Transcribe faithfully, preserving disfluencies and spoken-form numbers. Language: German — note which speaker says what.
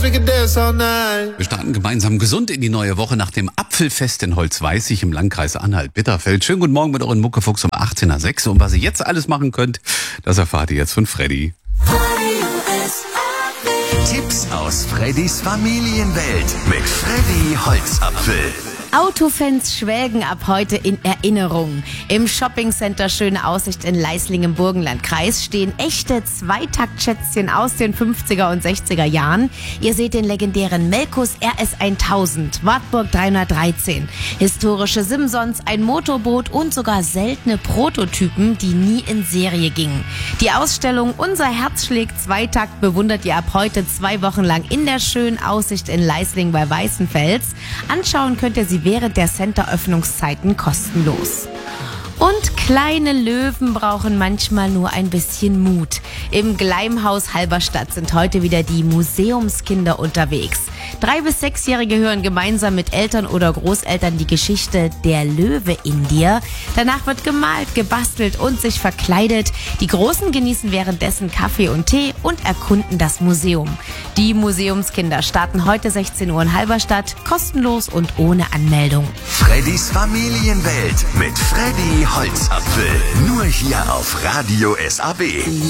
Speaker 1: we could dance all night.
Speaker 2: Wir starten gemeinsam gesund in die neue Woche nach dem Apfelfest in Holzweißig im Landkreis Anhalt-Bitterfeld. Schönen guten Morgen mit euren Muckefuchs um achtzehn Uhr sechs. Und was ihr jetzt alles machen könnt, das erfahrt ihr jetzt von Freddy.
Speaker 3: Tipps aus Freddys Familienwelt mit Freddy Holzapfel.
Speaker 4: Autofans schwelgen ab heute in Erinnerung. Im Shoppingcenter Schöne Aussicht in Leisling im Burgenlandkreis stehen echte Zweitakt-Schätzchen aus den fünfziger und sechziger Jahren. Ihr seht den legendären Melkus R S tausend, Wartburg dreihundertdreizehn, historische Simsons, ein Motorboot und sogar seltene Prototypen, die nie in Serie gingen. Die Ausstellung Unser Herz schlägt Zweitakt bewundert ihr ab heute zwei Wochen lang in der Schönen Aussicht in Leisling bei Weißenfels. Anschauen könnt ihr sie während der Center-Öffnungszeiten kostenlos. Und kleine Löwen brauchen manchmal nur ein bisschen Mut. Im Gleimhaus Halberstadt sind heute wieder die Museumskinder unterwegs. Drei- bis Sechsjährige hören gemeinsam mit Eltern oder Großeltern die Geschichte Der Löwe in dir. Danach wird gemalt, gebastelt und sich verkleidet. Die Großen genießen währenddessen Kaffee und Tee und erkunden das Museum. Die Museumskinder starten heute sechzehn Uhr in Halberstadt, kostenlos und ohne Anmeldung.
Speaker 3: Freddys Familienwelt mit Freddy Holzapfel. Nur hier auf Radio S A B.